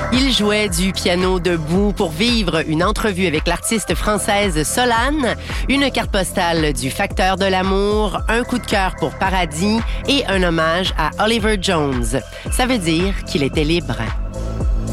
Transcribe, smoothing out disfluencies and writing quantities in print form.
Il jouait du piano debout pour vivre une entrevue avec l'artiste française Solane, une carte postale du facteur de l'amour, un coup de cœur pour Paradis et un hommage à Oliver Jones. Ça veut dire qu'il était libre.